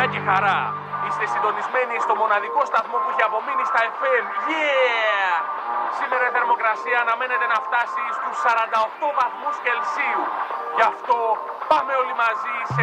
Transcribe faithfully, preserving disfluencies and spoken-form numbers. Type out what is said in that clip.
και χαρά. Είστε συντονισμένοι στο μοναδικό σταθμό που έχει απομείνει στα εφ εμ. Yeah! Σήμερα η θερμοκρασία αναμένεται να φτάσει στους σαράντα οκτώ βαθμούς Κελσίου. Γι' αυτό πάμε όλοι μαζί σε